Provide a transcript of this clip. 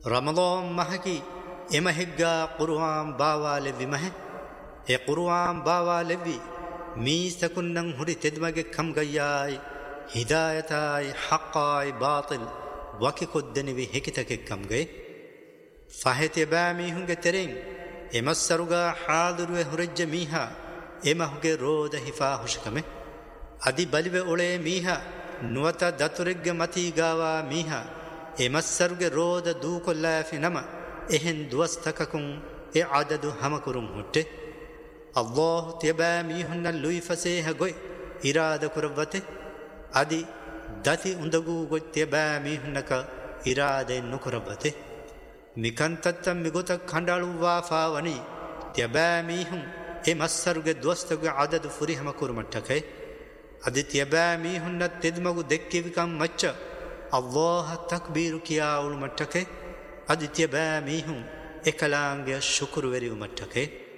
رمضان مهكي إمهجا قرآن باوا لذي مه قرآن باوا لذي ميستكنن هري تدمج كم جياي هدايتاي حقاي باطل وكي كدني بي هكتك كم جي فهت بامي هنگ ترين إمسرغا حاضر وهرج ميها إمهجا رود هفا هشكمه أدي بلو أولي ميها نوتا دترج متي غاوا ميها إمسرغا رود دوك الله في نما إهن دوستككم عدد همكرم هته الله تبامي هن اللوي فسيها غوي إرادة كربته أدي داتي اندغو غوي تبامي هنك إرادة نكربته ميكانتتا ميغوتا خندالو وافا وني تبامي هم إمسرغا دوستغا عدد فري همكرمتكي أدي تبامي هن تدمغو دكي بكم مچ الله تكبير كيا أول متكي أدي تبامي هم إكلانغ شكر وري متكي